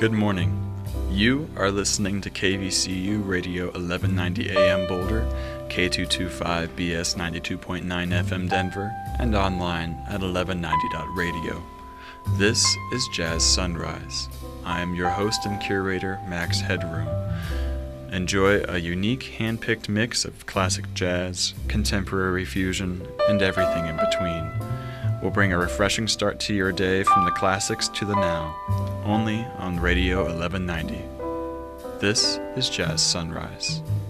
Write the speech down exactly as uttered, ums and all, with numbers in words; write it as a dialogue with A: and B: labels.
A: Good morning. You are listening to K V C U Radio eleven ninety A M Boulder, K two twenty-five B S ninety-two point nine F M Denver, and online at eleven ninety dot radio. This is Jazz Sunrise. I am your host and curator, Max Headroom. Enjoy a unique hand-picked mix of classic jazz, contemporary fusion, and everything in between. We'll bring a refreshing start to your day from the classics to the now, only on Radio eleven ninety. This is Jazz Sunrise.